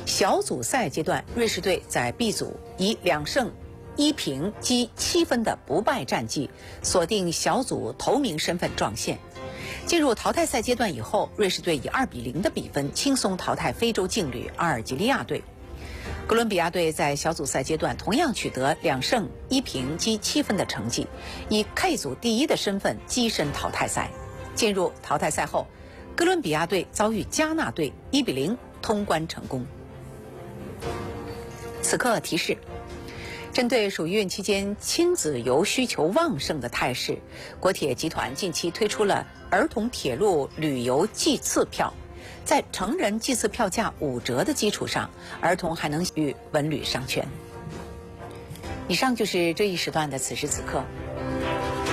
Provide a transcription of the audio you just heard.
小组赛阶段，瑞士队在 B 组以2胜1平积7分的不败战绩，锁定小组头名身份撞线。进入淘汰赛阶段以后，瑞士队以2比0的比分轻松淘汰非洲劲旅阿尔及利亚队。哥伦比亚队在小组赛阶段同样取得2胜1平积7分的成绩，以 K 组第1的身份跻身淘汰赛。进入淘汰赛后，哥伦比亚队遭遇加纳队1比0通关成功。此刻提示：针对暑运期间亲子游需求旺盛的态势，国铁集团近期推出了儿童铁路旅游季次票，在成人季次票价5折的基础上，儿童还能与文旅商圈。以上就是这一时段的此时此刻。